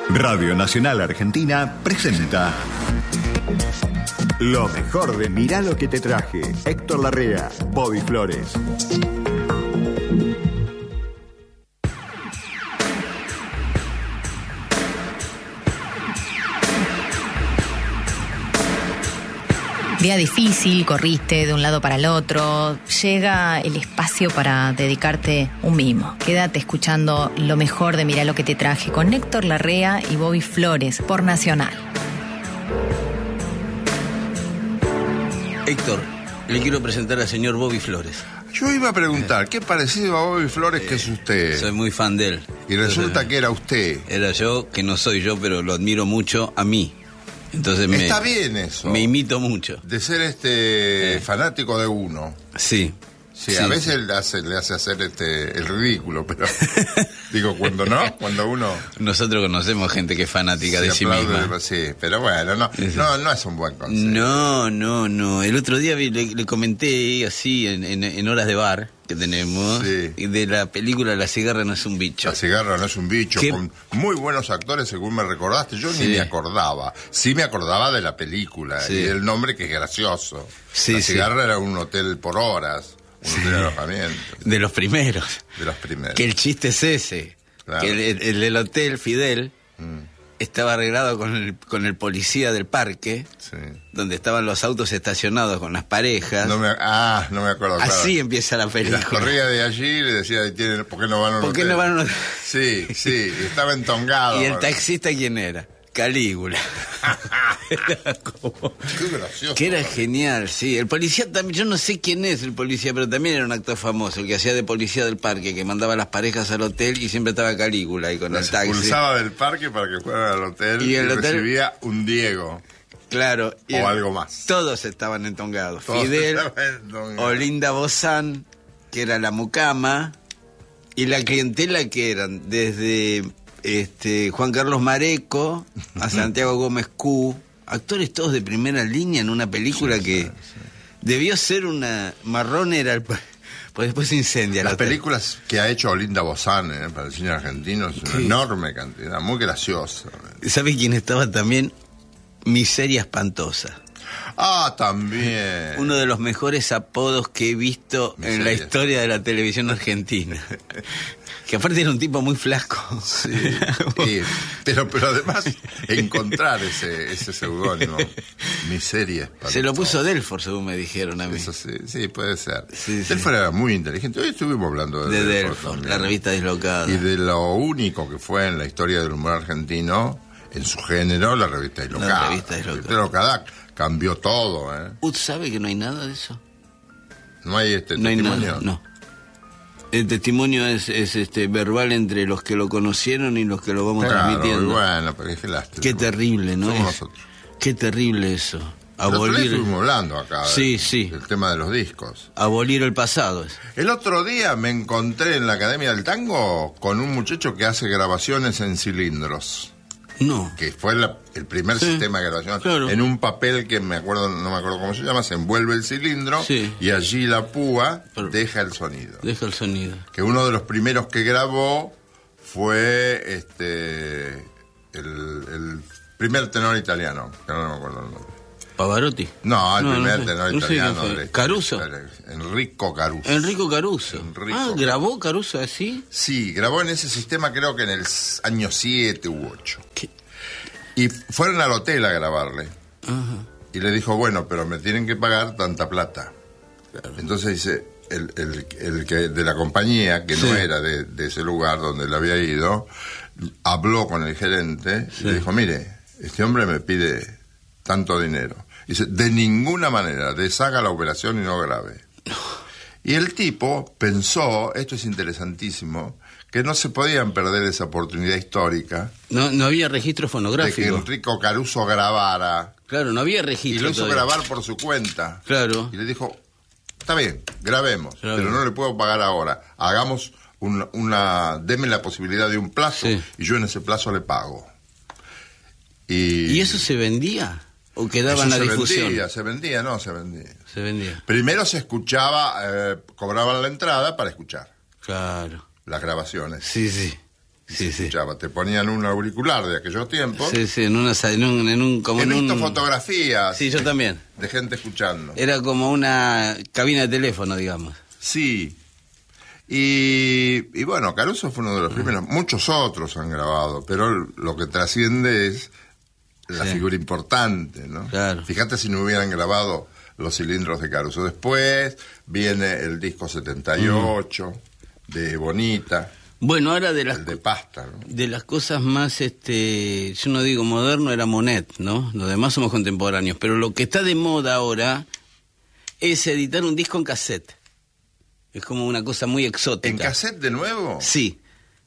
Radio Nacional Argentina presenta lo mejor de Mirá lo que te traje. Héctor Larrea, Bobby Flores. Día difícil, corriste de un lado para el otro, llega el espacio para dedicarte un mimo. Quédate escuchando lo mejor de Mirá lo que te traje con Héctor Larrea y Bobby Flores por Nacional. Héctor, le quiero presentar al señor Bobby Flores. Yo iba a preguntar, ¿qué parecido a Bobby Flores que es usted? Soy muy fan de él. Y resulta que era usted. Era yo, que no soy yo, pero lo admiro mucho a mí. Entonces está bien eso. Me imito mucho. De ser fanático de uno. Sí. Sí, a veces le hace hacer el ridículo, pero digo, cuando uno... Nosotros conocemos gente que es fanática de sí misma. Sí, pero bueno, no es un buen consejo. No. El otro día le comenté así en horas de bar que tenemos, sí, y de la película La cigarra no es un bicho. La cigarra no es un bicho, con muy buenos actores, según me recordaste. Yo ni me acordaba. Sí me acordaba de la película y del nombre, que es gracioso. La cigarra era un hotel por horas. De alojamiento. De los primeros. Que el chiste es ese. Claro. Que el del hotel, Fidel, estaba arreglado con el policía del parque, sí, donde estaban los autos estacionados con las parejas. No me acuerdo. Así claro. Empieza la película. Y corría de allí y le decía, ¿por qué no van a un hotel? No van a un... Sí, estaba entongado. ¿Y el taxista quién era? Calígula. Qué gracioso. Que era genial, sí. El policía también, yo no sé quién es el policía, pero también era un actor famoso, el que hacía de policía del parque, que mandaba a las parejas al hotel y siempre estaba Calígula ahí con el taxi. Expulsaba del parque para que fueran al hotel y recibía un Diego. Claro. O algo más. Todos estaban entongados. Fidel, Olinda Bozán, que era la mucama, y la clientela que eran desde... Juan Carlos Mareco a Santiago Gómez Q, actores todos de primera línea en una película que debió ser una marrón, pues después se incendia. Las películas que ha hecho Olinda Bozán para el cine argentino es una enorme cantidad, muy graciosa. ¿Sabe quién estaba también? Miseria Espantosa. Ah, también. Uno de los mejores apodos que he visto en la historia de la televisión argentina. Que aparte era un tipo muy flaco. Sí, pero además encontrar ese seudónimo, Miseria Espantosa. Se lo puso Delford, según me dijeron a mí. Eso sí, puede ser. Sí, Delford era muy inteligente. Hoy estuvimos hablando de Delford, la revista Dislocada. Y de lo único que fue en la historia del humor argentino, en su género, la revista Dislocada. La revista Dislocada cambió todo, ¿Usted sabe que no hay nada de eso? No hay testimonio. Hay nada, no. El testimonio es verbal entre los que lo conocieron y los que lo vamos transmitiendo. Bueno, pero es que lástima. Qué terrible, ¿no? Somos nosotros. Qué terrible eso. Abolir. Estuvimos hablando acá. Sí. El tema de los discos. Abolir el pasado. El otro día me encontré en la Academia del Tango con un muchacho que hace grabaciones en cilindros. No. Que fue el primer sistema de grabación. Claro. En un papel que no me acuerdo cómo se llama, se envuelve el cilindro y allí la púa deja el sonido. Que uno de los primeros que grabó fue el primer tenor italiano, que no me acuerdo el nombre. ¿Pavarotti? No, el primer tenor italiano. ¿Caruso? Enrico Caruso. Enrico Caruso. ¿Grabó Caruso así? Sí, grabó en ese sistema creo que en el año 7 u 8. Y fueron al hotel a grabarle. Ajá. Y le dijo, bueno, pero me tienen que pagar tanta plata. Claro. Entonces dice, el que de la compañía, que no era de ese lugar donde le había ido, habló con el gerente y le dijo, mire, este hombre me pide tanto dinero. Dice, de ninguna manera, deshaga la operación y no grabe. Y el tipo pensó, esto es interesantísimo, que no se podían perder esa oportunidad histórica. No había registro fonográfico. De que Enrico Caruso grabara. Claro, no había registro. Y lo hizo grabar por su cuenta. Claro. Y le dijo, está bien, grabemos, pero no le puedo pagar ahora. Hagamos deme la posibilidad de un plazo y yo en ese plazo le pago. ¿Y eso se vendía? ¿O quedaba en la difusión? Se vendía. Se vendía. Primero se escuchaba, cobraban la entrada para escuchar. Claro. Las grabaciones. Sí. Sí, sí. Escuchaba, te ponían un auricular de aquellos tiempos. Sí, sí, en un como He visto un... fotografías. Sí, yo también. De gente escuchando. Era como una cabina de teléfono, digamos. Sí. Y bueno, Caruso fue uno de los primeros. Muchos otros han grabado, pero lo que trasciende es la figura importante, ¿no? Claro. Fíjate si no hubieran grabado Los Cilindros de Caruso. Después viene el disco 78 de Bonita. Bueno, ahora El de Pasta, ¿no? de las cosas más, yo no digo moderno, era Monet, ¿no? Los demás somos contemporáneos, pero lo que está de moda ahora es editar un disco en cassette. Es como una cosa muy exótica. ¿En cassette de nuevo? Sí.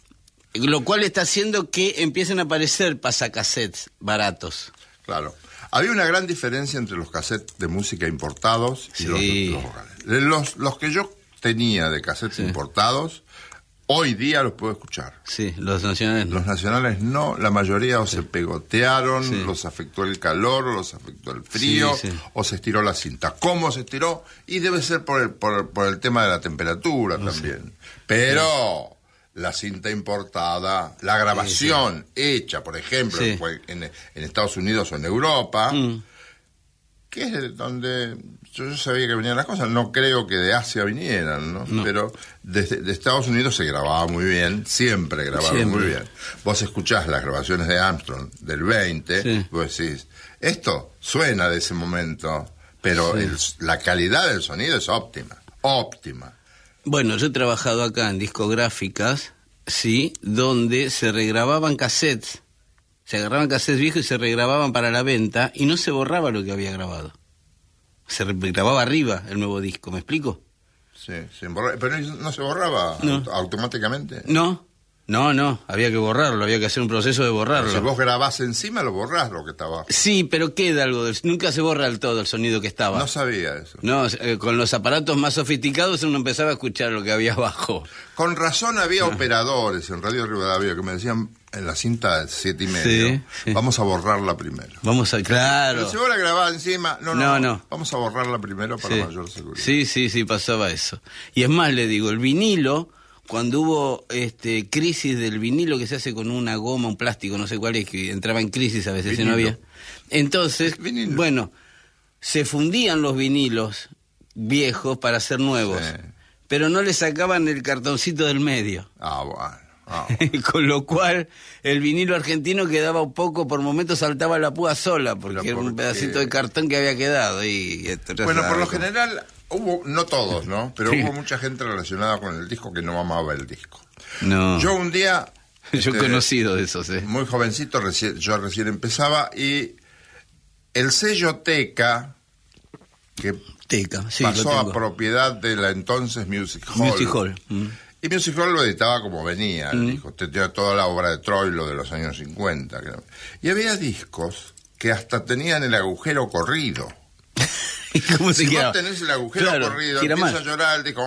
Lo cual está haciendo que empiecen a aparecer pasacassettes baratos. Claro. Había una gran diferencia entre los cassettes de música importados y los vocales. Los que yo tenía de cassettes importados, hoy día los puedo escuchar. Sí, los nacionales no. Los nacionales no, la mayoría o se pegotearon, los afectó el calor, o los afectó el frío, o se estiró la cinta. ¿Cómo se estiró? Y debe ser por el tema de la temperatura también. Pero la cinta importada, la grabación hecha, por ejemplo, en Estados Unidos o en Europa, que es donde yo sabía que venían las cosas, no creo que de Asia vinieran, ¿no? Pero de Estados Unidos se grababa muy bien, siempre grabaron muy bien. Vos escuchás las grabaciones de Armstrong del 20, vos decís, esto suena de ese momento, pero la calidad del sonido es óptima. Bueno, yo he trabajado acá en discográficas, donde se regrababan cassettes. Se agarraban cassettes viejos y se regrababan para la venta y no se borraba lo que había grabado. Se grababa arriba el nuevo disco, ¿me explico? Sí, pero no se borraba automáticamente. No, había que borrarlo, había que hacer un proceso de borrarlo. Si vos grabás encima, lo borrás lo que estaba. Sí, pero queda algo, nunca se borra del todo el sonido que estaba. No sabía eso. No, con los aparatos más sofisticados uno empezaba a escuchar lo que había abajo. Con razón había operadores en Radio Rivadavia que me decían en la cinta 7:30, vamos a borrarla primero. Claro. Pero si vos la grabás encima, no. Vamos a borrarla primero para mayor seguridad. Sí, pasaba eso. Y es más, le digo, el vinilo, cuando hubo crisis del vinilo que se hace con una goma, un plástico, no sé cuál es, que entraba en crisis a veces, no había. Entonces, bueno, se fundían los vinilos viejos para hacer nuevos, pero no le sacaban el cartoncito del medio. Bueno. Con lo cual el vinilo argentino quedaba un poco, por momentos saltaba la púa sola, porque era un pedacito de cartón que había quedado. Bueno, por lo general hubo, no todos, ¿no? Pero hubo mucha gente relacionada con el disco que no amaba el disco. No. Yo un día... Yo he conocido de esos, muy jovencito, yo recién empezaba, y el sello Teca, que pasó a propiedad de la entonces Music Hall. Y Music Hall lo editaba como venía, el disco. Tenía toda la obra de Troilo de los años 50. Y había discos que hasta tenían el agujero corrido. ¿Cómo se vos tenés el agujero corrido, empieza a llorar el disco.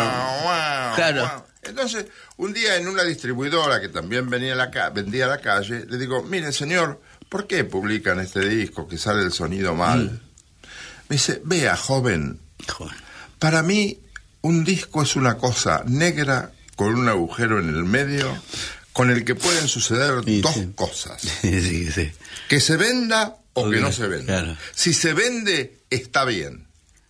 Claro. Entonces, un día en una distribuidora que también vendía a la calle, le digo, mire señor, ¿por qué publican este disco que sale el sonido mal? Me dice, vea, joven, para mí un disco es una cosa negra con un agujero en el medio con el que pueden suceder dos cosas. Que se venda o que no se venda. Claro. Si se vende, está bien.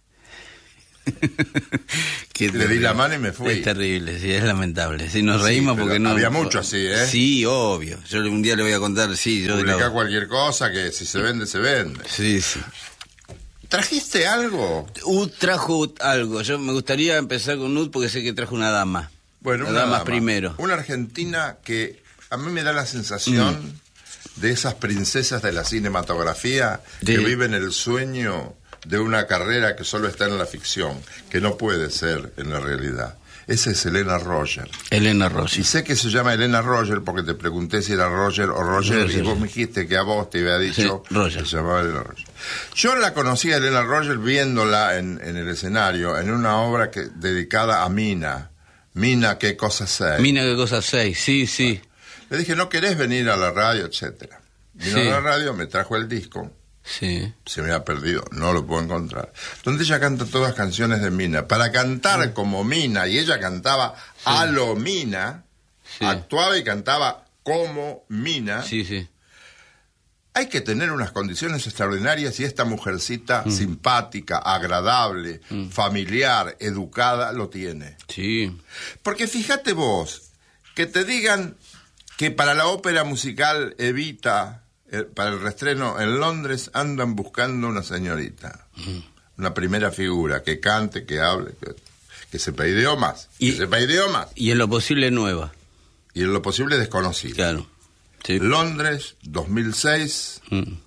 Le di la mano y me fui. Es terrible, es lamentable. Nos reímos porque no... Había mucho así, ¿eh? Sí, obvio. Yo un día le voy a contar, Publicar cualquier cosa que si se vende, se vende. Sí. ¿Trajiste algo? Trajo algo. Yo me gustaría empezar con Ud porque sé que trajo una dama. Bueno, una dama primero. Una argentina que a mí me da la sensación de esas princesas de la cinematografía que viven el sueño de una carrera que solo está en la ficción, que no puede ser en la realidad. Esa es Helena Roger. Helena Roger. Y sé que se llama Helena Roger porque te pregunté si era Roger o Roger. Y vos me dijiste que a vos te había dicho Roger. Se llamaba Helena Roger. Yo la conocí a Helena Roger viéndola en el escenario, en una obra dedicada a Mina. Mina, ¿qué cosa sei? Mina, ¿qué cosa sei? Sí. Le dije, ¿no querés venir a la radio, etcétera? Vino a la radio, me trajo el disco. Sí. Se me ha perdido, no lo puedo encontrar. Donde ella canta todas canciones de Mina. Para cantar como Mina, y ella cantaba a lo Mina, Sí. Actuaba y cantaba como Mina. Sí, sí. Hay que tener unas condiciones extraordinarias y esta mujercita simpática, agradable, familiar, educada, lo tiene. Sí. Porque fíjate vos, que te digan que para la ópera musical Evita, para el reestreno en Londres, andan buscando una señorita, una primera figura, que cante, que hable, que sepa idiomas, Y en lo posible nueva. Y en lo posible desconocida. Claro. Sí. Londres, 2006,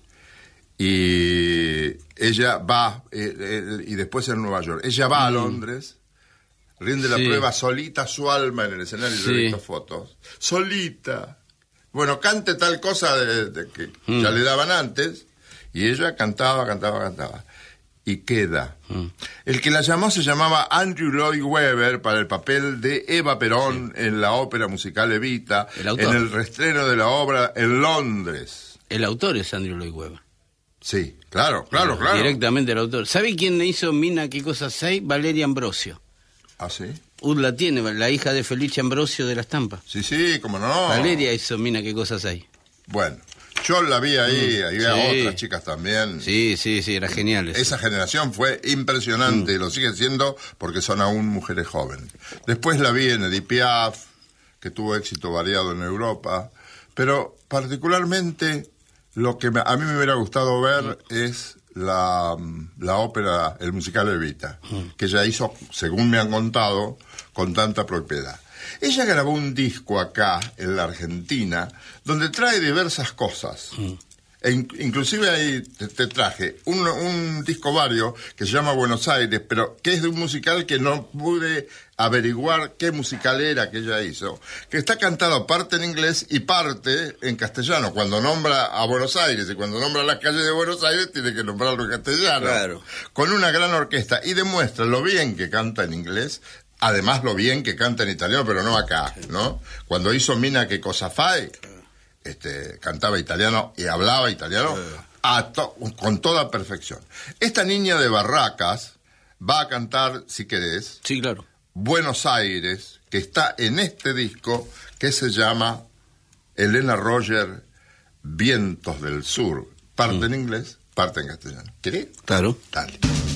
y ella va, y después en Nueva York. Ella va a Londres, rinde la prueba solita, su alma en el escenario, yo he visto fotos. Solita. Bueno, cante tal cosa de que ya le daban antes, y ella cantaba. Y queda. El que la llamó se llamaba Andrew Lloyd Webber para el papel de Eva Perón en la ópera musical Evita, en el reestreno de la obra en Londres. El autor es Andrew Lloyd Webber. Sí, claro. Directamente el autor. ¿Sabe quién hizo Mina qué cosa sei? Valeria Ambrosio. ¿Ah, sí? La tiene, la hija de Felice Ambrosio de La Estampa. Sí, cómo no. Valeria hizo Mina qué cosa sei. Bueno. Yo la vi ahí, había otras chicas también. Sí, era genial eso. Esa generación fue impresionante y lo sigue siendo porque son aún mujeres jóvenes. Después la vi en Edith Piaf, que tuvo éxito variado en Europa, pero particularmente lo que a mí me hubiera gustado ver es la ópera, el musical Evita, que ella hizo, según me han contado, con tanta propiedad. Ella grabó un disco acá, en la Argentina, donde trae diversas cosas. Inclusive ahí te traje un disco vario que se llama Buenos Aires, pero que es de un musical que no pude averiguar qué musical era que ella hizo, que está cantado parte en inglés y parte en castellano. Cuando nombra a Buenos Aires y cuando nombra las calles de Buenos Aires, tiene que nombrarlo en castellano. Claro. Con una gran orquesta, y demuestra lo bien que canta en inglés. Además, lo bien que canta en italiano, pero no acá, ¿no? Cuando hizo Mina che cosa fai, cantaba italiano y hablaba italiano con toda perfección. Esta niña de Barracas va a cantar, si querés, sí, claro, Buenos Aires, que está en este disco que se llama Elena Roger, Vientos del Sur. Parte en inglés, parte en castellano. ¿Querés? Claro. Dale.